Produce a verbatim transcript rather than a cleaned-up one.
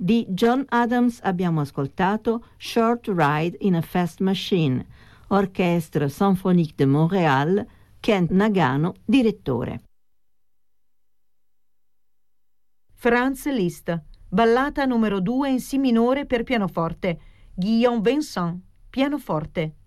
Di John Adams abbiamo ascoltato Short Ride in a Fast Machine, Orchestre Symphonique de Montréal, Kent Nagano, direttore. Franz Liszt, ballata numero due in Si minore per pianoforte, Guillaume Vincent, pianoforte.